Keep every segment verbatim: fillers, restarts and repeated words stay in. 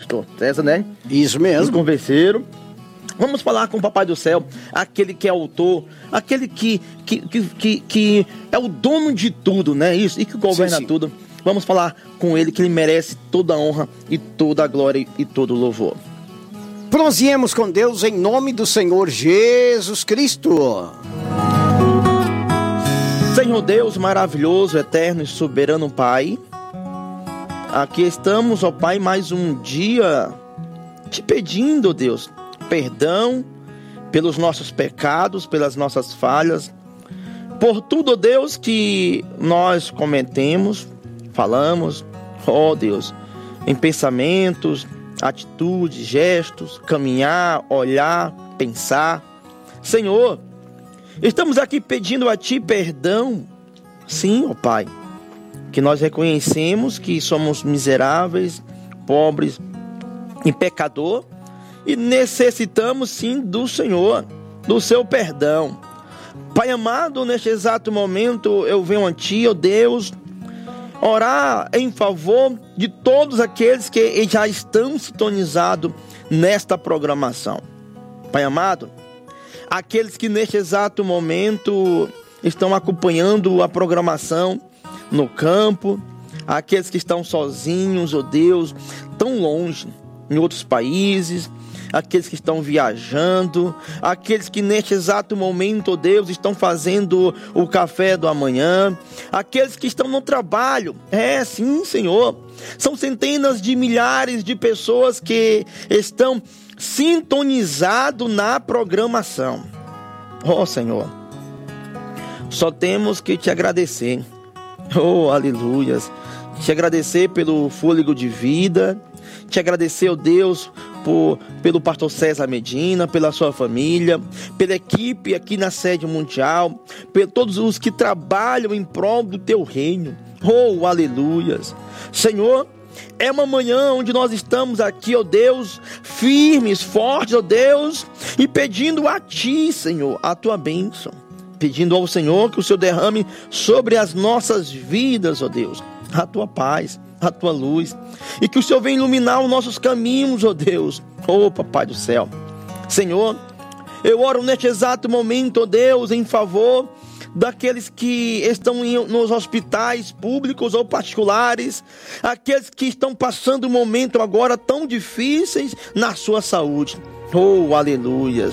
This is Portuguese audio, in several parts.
pastor César, né? Isso mesmo. Nos convenceram. Vamos falar com o Papai do Céu, aquele que é autor, aquele que, que, que, que, que é o dono de tudo, né? Isso, e que governa sim, sim. tudo. Vamos falar com ele, que ele merece toda a honra e toda a glória e todo o louvor. Pronunciemos com Deus em nome do Senhor Jesus Cristo. Senhor Deus maravilhoso, eterno e soberano Pai, aqui estamos, ó Pai, mais um dia te pedindo, Deus, perdão pelos nossos pecados, pelas nossas falhas, por tudo, Deus, que nós cometemos, falamos, ó Deus, em pensamentos, atitudes, gestos, caminhar, olhar, pensar. Senhor, estamos aqui pedindo a Ti perdão, sim, ó Pai, que nós reconhecemos que somos miseráveis, pobres e pecador, e necessitamos sim do Senhor, do seu perdão. Pai amado, neste exato momento eu venho a Ti, ó Deus, orar em favor de todos aqueles que já estão sintonizados nesta programação. Pai amado, aqueles que neste exato momento estão acompanhando a programação no campo, aqueles que estão sozinhos, ó Deus, tão longe, em outros países, aqueles que estão viajando, aqueles que neste exato momento, ó Deus, estão fazendo o café do amanhã, aqueles que estão no trabalho, é sim, Senhor, são centenas de milhares de pessoas que estão sintonizados na programação. Ó Senhor, só temos que te agradecer, oh aleluias, te agradecer pelo fôlego de vida, te agradecer, ó Deus, por, pelo pastor César Medina, pela sua família, pela equipe aqui na sede mundial, por todos os que trabalham em prol do teu reino. Oh, aleluias. Senhor, é uma manhã onde nós estamos aqui, ó Deus, firmes, fortes, ó Deus, e pedindo a Ti, Senhor, a Tua bênção. Pedindo ao Senhor que o Senhor derrame sobre as nossas vidas, ó Deus, a Tua paz, a Tua luz, e que o Senhor venha iluminar os nossos caminhos, ó Deus, ó Papai do Céu. Senhor, eu oro neste exato momento, ó Deus, em favor daqueles que estão em, nos hospitais públicos ou particulares, aqueles que estão passando um momento agora tão difíceis na sua saúde. Oh, aleluias.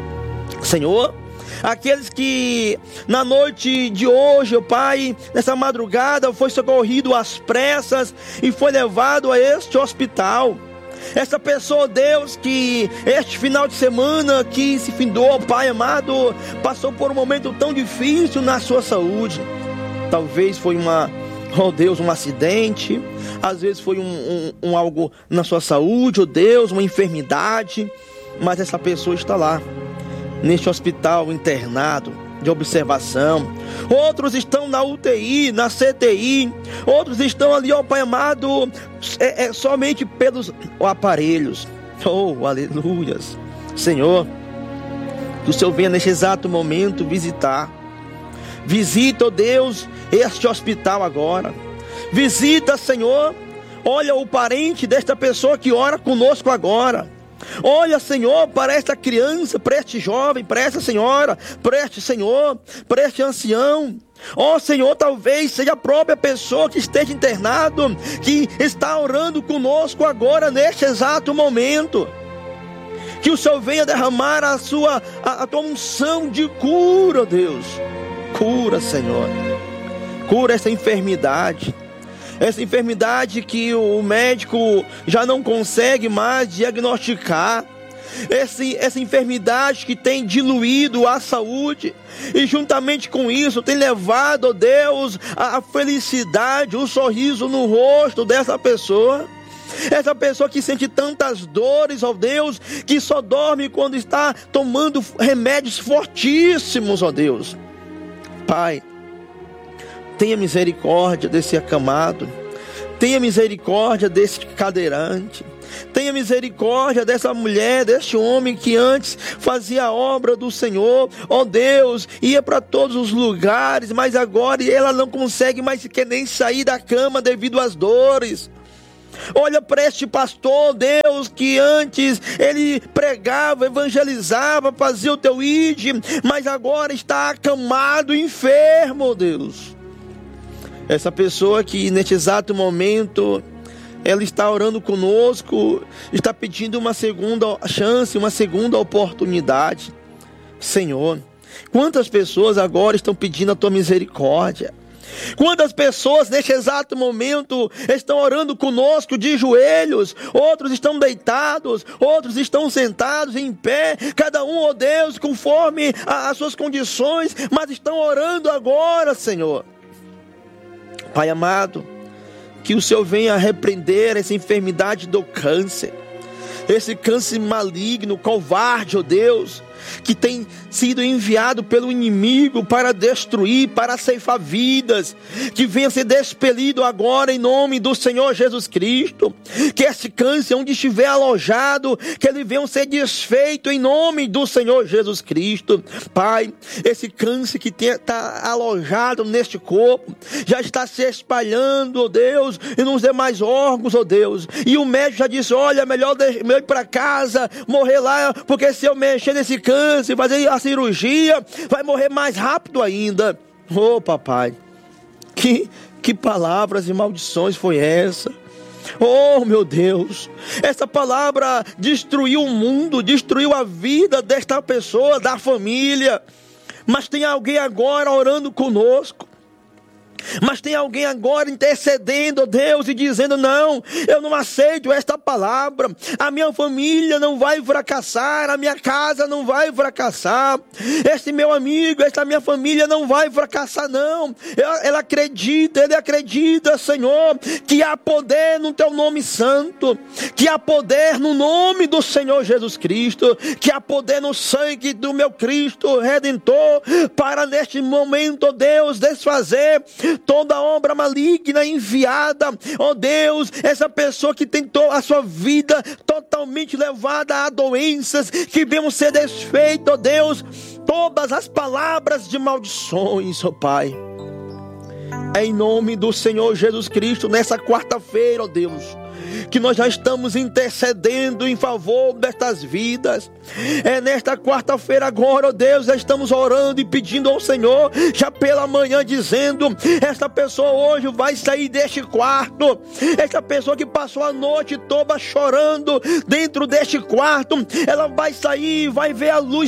Senhor, aqueles que na noite de hoje, ó Pai, nessa madrugada foi socorrido às pressas e foi levado a este hospital. Essa pessoa, Deus, que este final de semana que se findou, Pai amado, passou por um momento tão difícil na sua saúde. Talvez foi uma, oh Deus, um acidente, às vezes foi um, um, um algo na sua saúde, oh Deus, uma enfermidade, mas essa pessoa está lá, neste hospital internado, de observação. Outros estão na U T I, na C T I, outros estão ali, ó Pai amado, é, é, somente pelos aparelhos. Oh, aleluias. Senhor, que o Senhor venha neste exato momento visitar. Visita, ó Deus, este hospital agora. Visita, Senhor, olha o parente desta pessoa que ora conosco agora. Olha, Senhor, para esta criança, para este jovem, para esta senhora, para este senhor, para este ancião. Ó Senhor, talvez seja a própria pessoa que esteja internado, que está orando conosco agora, neste exato momento. Que o Senhor venha derramar a sua, a, a tua unção de cura, Deus. Cura, Senhor. Cura essa enfermidade. Essa enfermidade que o médico já não consegue mais diagnosticar. Esse, essa enfermidade que tem diluído a saúde. E juntamente com isso tem levado, ó Deus, a, a felicidade, o sorriso no rosto dessa pessoa. Essa pessoa que sente tantas dores, ó Deus, que só dorme quando está tomando remédios fortíssimos, ó Deus. Pai, tenha misericórdia desse acamado. Tenha misericórdia desse cadeirante. Tenha misericórdia dessa mulher, desse homem que antes fazia a obra do Senhor. Ó Deus, ia para todos os lugares, mas agora ela não consegue mais sequer nem sair da cama devido às dores. Olha para este pastor, Deus, que antes ele pregava, evangelizava, fazia o teu ide, mas agora está acamado, enfermo, Deus. Essa pessoa que neste exato momento ela está orando conosco, está pedindo uma segunda chance, uma segunda oportunidade. Senhor, quantas pessoas agora estão pedindo a tua misericórdia? Quantas pessoas neste exato momento estão orando conosco de joelhos? Outros estão deitados, outros estão sentados em pé, cada um, ó Deus, conforme a, as suas condições, mas estão orando agora, Senhor. Pai amado, que o Senhor venha repreender essa enfermidade do câncer, esse câncer maligno, covarde, ó Deus, que tem sido enviado pelo inimigo para destruir, para ceifar vidas, que venha ser despelido agora em nome do Senhor Jesus Cristo, que esse câncer onde estiver alojado, que ele venha ser desfeito em nome do Senhor Jesus Cristo. Pai, esse câncer que está alojado neste corpo, já está se espalhando, ó Deus, e nos demais órgãos, ó Deus, e o médico já disse, olha, melhor eu ir para casa, morrer lá, porque se eu mexer nesse câncer, câncer, fazer a cirurgia, vai morrer mais rápido ainda. Oh, papai, que, que palavras e maldições foi essa? Oh, meu Deus, essa palavra destruiu o mundo, destruiu a vida desta pessoa, da família. Mas tem alguém agora orando conosco. Mas tem alguém agora intercedendo, Deus, e dizendo, não, eu não aceito esta palavra, a minha família não vai fracassar, a minha casa não vai fracassar, este meu amigo, esta minha família não vai fracassar, não. Ela, ela acredita, ele acredita, Senhor, que há poder no teu nome santo, que há poder no nome do Senhor Jesus Cristo, que há poder no sangue do meu Cristo Redentor, para neste momento, ó Deus, desfazer toda obra maligna enviada, ó Deus, essa pessoa que tentou a sua vida totalmente levada a doenças, que venham ser desfeitas, ó Deus, todas as palavras de maldições, ó Pai, em nome do Senhor Jesus Cristo, nessa quarta-feira, ó Deus, que nós já estamos intercedendo em favor destas vidas. É nesta quarta-feira agora, ó Deus, já estamos orando e pedindo ao Senhor, já pela manhã, dizendo, esta pessoa hoje vai sair deste quarto, esta pessoa que passou a noite toda chorando dentro deste quarto, ela vai sair, vai ver a luz